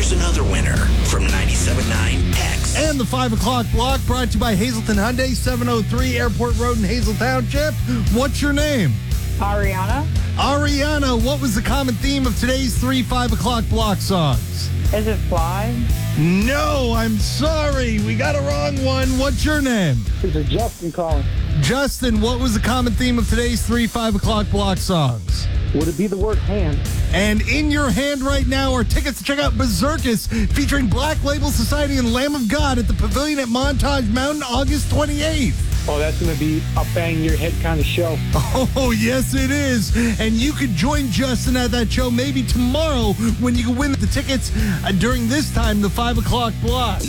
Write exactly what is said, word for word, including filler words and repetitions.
Here's another winner from ninety-seven point nine X. And the five o'clock block brought to you by Hazelton Hyundai, seven oh three Airport Road in Hazel Township. What's your name? Ariana. Ariana, what was the common theme of today's three five o'clock block songs? Is it Fly? No, I'm sorry. We got a wrong one. What's your name? This is Justin calling. Justin, what was the common theme of today's three five o'clock block songs? Would it be the word hand? And in your hand right now are tickets to check out Berserkus, featuring Black Label Society and Lamb of God at the Pavilion at Montage Mountain, August twenty-eighth. Oh, that's going to be a bang your head kind of show. Oh, yes, it is. And you could join Justin at that show maybe tomorrow when you can win the tickets uh, during this time, the five o'clock block.